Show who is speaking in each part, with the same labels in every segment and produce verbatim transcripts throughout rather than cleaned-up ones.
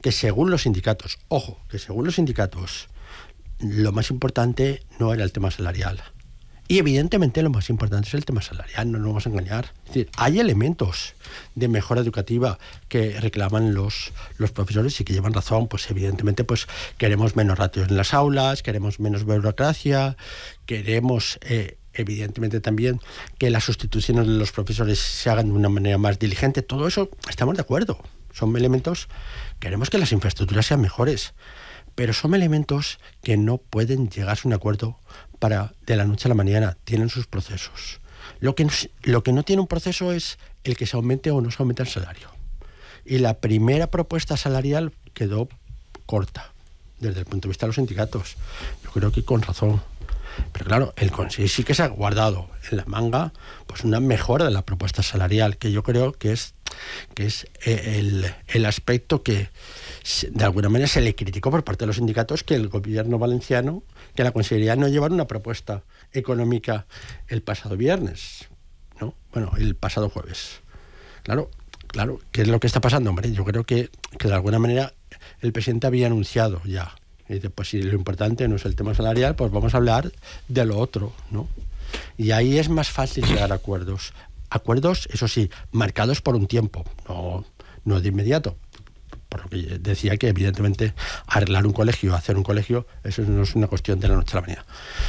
Speaker 1: que según los sindicatos, ojo, que según los sindicatos, lo más importante no era el tema salarial. Y evidentemente lo más importante es el tema salarial, no nos vamos a engañar. Es decir, hay elementos de mejora educativa que reclaman los, los profesores y que llevan razón. Pues evidentemente pues queremos menos ratios en las aulas, queremos menos burocracia, queremos eh, evidentemente también que las sustituciones de los profesores se hagan de una manera más diligente. Todo eso estamos de acuerdo. Son elementos, queremos que las infraestructuras sean mejores, pero son elementos que no pueden llegarse a un acuerdo para de la noche a la mañana. Tienen sus procesos. Lo que, lo que no tiene un proceso es el que se aumente o no se aumente el salario. Y la primera propuesta salarial quedó corta desde el punto de vista de los sindicatos. Yo creo que con razón. Pero claro, el Consejo sí que se ha guardado en la manga pues una mejora de la propuesta salarial, que yo creo que es, que es el, el aspecto que de alguna manera se le criticó por parte de los sindicatos, que el gobierno valenciano, que la Consellería no llevara una propuesta económica el pasado viernes, ¿no? Bueno, el pasado jueves. Claro, claro, ¿qué es lo que está pasando? Hombre, yo creo que, que de alguna manera el presidente había anunciado ya. Y dice, pues si lo importante no es el tema salarial, pues vamos a hablar de lo otro, ¿no? Y ahí es más fácil llegar a acuerdos. Acuerdos, eso sí, marcados por un tiempo, no, no de inmediato. Por lo que decía que evidentemente arreglar un colegio, hacer un colegio, eso no es una cuestión de la noche a la mañana.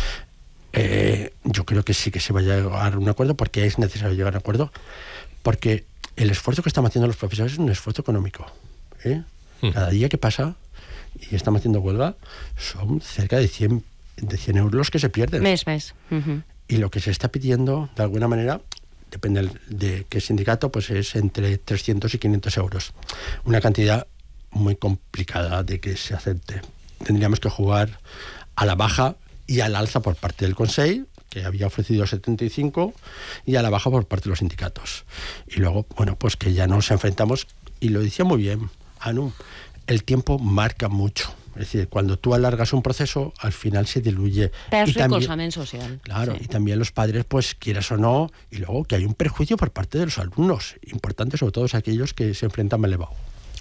Speaker 1: Eh, yo creo que sí que se va a llegar a un acuerdo, porque es necesario llegar a un acuerdo, porque el esfuerzo que están haciendo los profesores es un esfuerzo económico, ¿eh? Cada día que pasa y estamos haciendo huelga, son cerca de cien, de cien euros los que se pierden.
Speaker 2: Mes, mes. Uh-huh.
Speaker 1: Y lo que se está pidiendo, de alguna manera, depende de qué sindicato, pues es entre trescientos y quinientos euros. Una cantidad muy complicada de que se acepte. Tendríamos que jugar a la baja y al alza por parte del Consejo, que había ofrecido setenta y cinco, y a la baja por parte de los sindicatos. Y luego, bueno, pues que ya nos enfrentamos, y lo decía muy bien Anu, el tiempo marca mucho. Es decir, cuando tú alargas un proceso, al final se diluye.
Speaker 2: Perds recolzament social.
Speaker 1: Claro,
Speaker 2: sí.
Speaker 1: Y también los padres, pues quieras o no, y luego que hay un perjuicio por parte de los alumnos, importante sobre todo aquellos que se enfrentan a l'E B A U.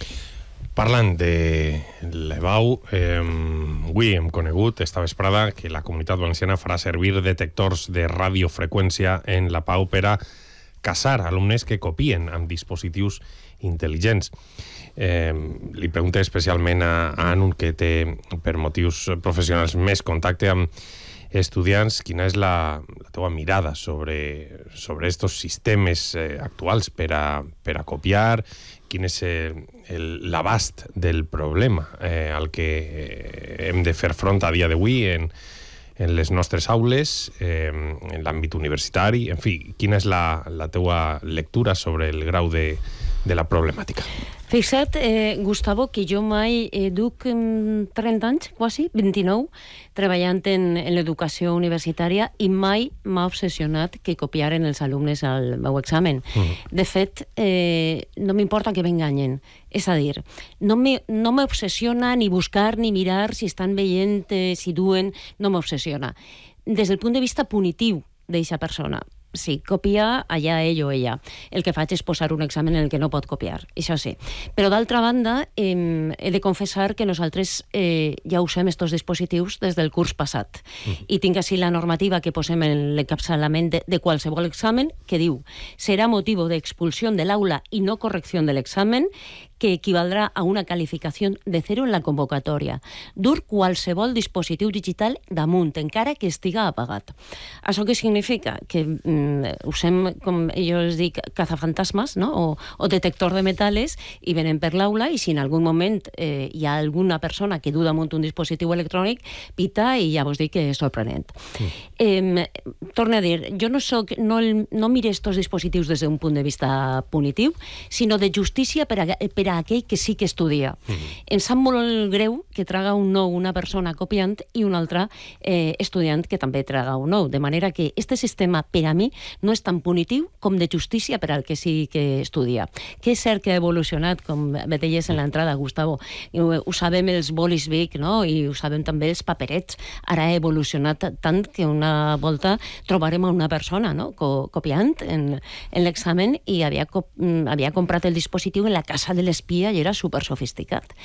Speaker 3: Parlant de l'E B A U, eh, avui hem conegut esta vesprada que la Comunitat Valenciana farà servir detectors de radiofreqüència en la Pau per a caçar alumnes que copien amb dispositius intel·ligents. Eh, li pregunto especialment a, a Anu, que té per motius professionals més contacte amb estudiants, quina és la, la teva mirada sobre, sobre estos sistemes eh, actuals per a, per a copiar, quin és eh, el, l'abast del problema eh, al que eh, hem de fer front a dia d'avui en, en les nostres aules, eh, en l'àmbit universitari, en fi, quina és la, la teua lectura sobre el grau de, de la problemàtica?
Speaker 2: Fixa't, eh, Gustavo, que jo mai eh, duc trenta anys, quasi, vint-i-nou, treballant en, en l'educació universitària, i mai m'ha obsessionat que copiaren els alumnes al meu examen. Mm. De fet, eh, no m'importa que m'enganyen. És a dir, no m'obsessiona ni buscar ni mirar si estan veient, eh, si duen, no m'obsessiona. Des del punt de vista punitiu d'eixa persona, sí, copia allà ell o ella. El que faig és posar un examen en el que no pot copiar, això sí. Però d'altra banda, eh, he de confessar que nosaltres eh, ja usem estos dispositius des del curs passat. Mm. I tinc així la normativa que posem en l'encapçalament de, de qualsevol examen, que diu: serà motivo de expulsión del aula y no corrección del examen, que equivaldrà a una calificació de zero en la convocatòria. Dur qualsevol dispositiu digital damunt, encara que estiga apagat. Això què significa? Que mm, usem, com jo els dic, cazafantasmes, no? o, o detector de metales, i venen per l'aula, i si en algun moment eh, hi ha alguna persona que du damunt un dispositiu electrònic, pita, i ja vos dic que és sorprenent. Mm. Eh, torno a dir, jo no, soc, no, no mire estos dispositius des d'un punt de vista punitiu, sinó de justícia per a, per a aquell que sí que estudia. Mm-hmm. Em sap molt greu que traga un nou una persona copiant i una altra eh, estudiant que també traga un nou. De manera que este sistema, per a mi, no és tan punitiu com de justícia per al que sí que estudia. Que és cert que ha evolucionat, com bé deies en l'entrada, Gustavo. Ho sabem els bolis Bic, no? I ho sabem també els paperets. Ara ha evolucionat tant que una volta trobarem a una persona, no? Co copiant en, en l'examen, i havia, co havia comprat el dispositiu en la casa de l'espia i era super sofisticat.